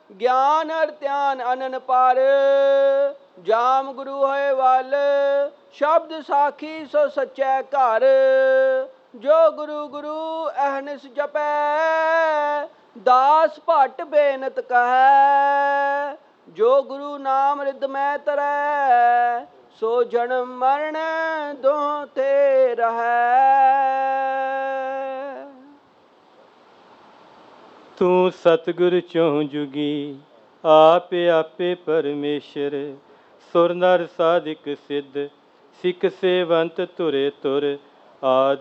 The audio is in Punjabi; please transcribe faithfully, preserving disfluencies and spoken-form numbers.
ਗਿਆਨ ਅਰ ਧਿਆਨ ਅਨਨ ਪਰ। ਜਾਮ ਗੁਰੂ ਹੋਏ ਵੱਲ ਸ਼ਬਦ ਸਾਖੀ ਸੋ ਸੱਚੈ ਘਰ। ਜੋ ਗੁਰੂ ਗੁਰੂ ਅਹਨਿਸ ਜਪੈ ਦਾਸ ਭੱਟ ਬੇਨਤ ਕਹੈ। ਜੋ ਗੁਰੂ ਨਾਮ ਰਿਦ ਮੈਂ ਤਰੈ ਸੋ ਜਨਮ ਮਰਨ ਦੋਹਾਂ ਤੇ ਰਹੈ। ਤੂੰ ਸਤਿਗੁਰ ਚੌ ਜੁਗੀ ਆਪ ਆਪੇ ਪਰਮੇਸ਼ਰ। ਸੁਰ ਨਰ ਸਾਧਿਕ ਸਿੱਧ ਸਿੱਖ ਸੇਵੰਤ ਤੁਰੇ ਤੁਰ ਆਦਿ